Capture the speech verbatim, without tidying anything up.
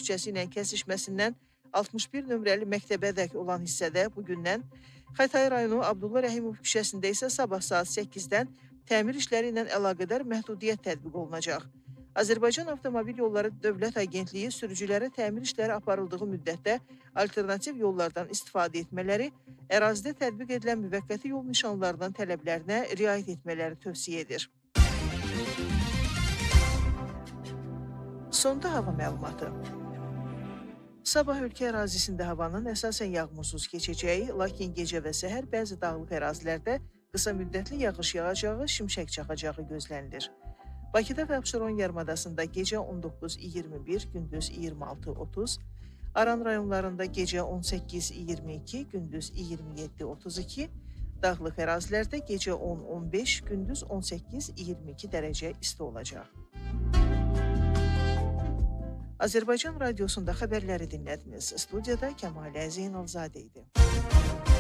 küçəsi ilə kəsişməsindən altmış bir nömrəli məktəbədək olan hissədə bugündən, Xətai rayonu Abdullah Rəhimov küçəsində isə sabah saat səkkizdən təmir işləri ilə əlaqədar məhdudiyyət tətbiq olunacaq. Azərbaycan Avtomobil Yolları Dövlət Agentliyi sürücülərə təmir işləri aparıldığı müddətdə alternativ yollardan istifadə etmələri, ərazidə tətbiq edilən müvəqqəti yol nişanlarının tələblərinə riayət etmələri tövsiyə edir. Sonda hava məlumatı. Sabah ölkə ərazisində havanın əsasən yağmursuz keçəcəyi, lakin gecə və səhər bəzi dağlıq ərazilərdə qısa müddətli yağış yağacağı, şimşək çaxacağı gözlənilir. Bakıda və Abşeron yarımadasında gecə on doqquz iyirmi bir, gündüz iyirmi altı otuz, Aran rayonlarında gecə on səkkiz iyirmi iki, gündüz iyirmi yeddi otuz iki, dağlıq ərazilərdə gecə on on beş, gündüz on səkkiz iyirmi iki dərəcə isti olacaq. Azərbaycan Radiosunda xəbərləri dinlədiniz. Studiyada Kəmalə Zeynalzadə idi.